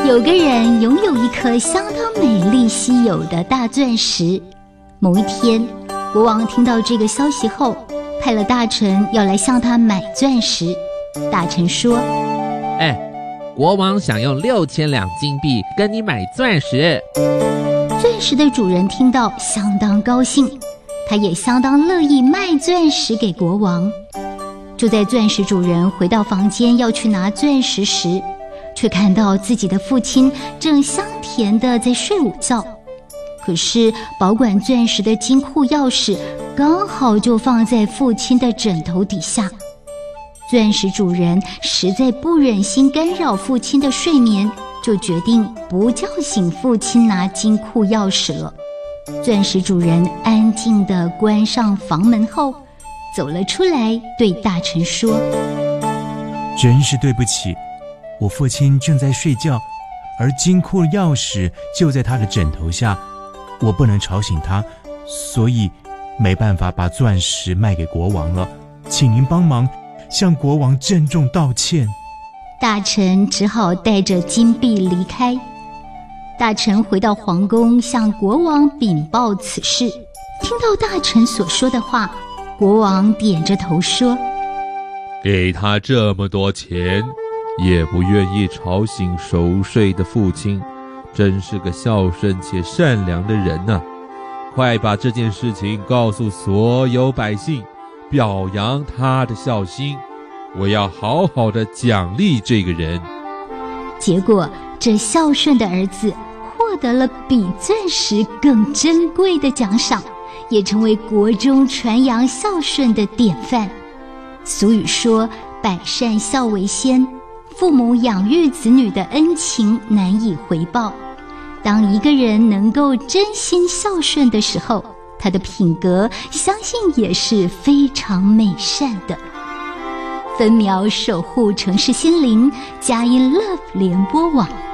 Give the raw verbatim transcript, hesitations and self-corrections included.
有个人拥有一颗相当美丽稀有的大钻石。某一天，国王听到这个消息后，派了大臣要来向他买钻石。大臣说： 哎，国王想用六千两金币跟你买钻石。 钻石的主人听到相当高兴，他也相当乐意卖钻石给国王。就在钻石主人回到房间要去拿钻石时，却看到自己的父亲正香甜地在睡午觉。可是保管钻石的金库钥匙刚好就放在父亲的枕头底下。钻石主人实在不忍心干扰父亲的睡眠，就决定不叫醒父亲拿金库钥匙了。钻石主人安静地关上房门后，走了出来，对大臣说： 真是对不起，我父亲正在睡觉，而金库钥匙就在他的枕头下，我不能吵醒他，所以没办法把钻石卖给国王了，请您帮忙向国王郑重道歉。 大臣只好带着金币离开。大臣回到皇宫，向国王禀报此事。听到大臣所说的话，国王点着头说： 给他这么多钱，也不愿意吵醒熟睡的父亲，真是个孝顺且善良的人啊！快把这件事情告诉所有百姓，表扬他的孝心，我要好好的奖励这个人。 结果这孝顺的儿子获得了比钻石更珍贵的奖赏，也成为国中传扬孝顺的典范。俗语说，百善孝为先，父母养育子女的恩情难以回报。当一个人能够真心孝顺的时候，他的品格相信也是非常美善的。分秒守护城市心灵，佳音 Love 联播网。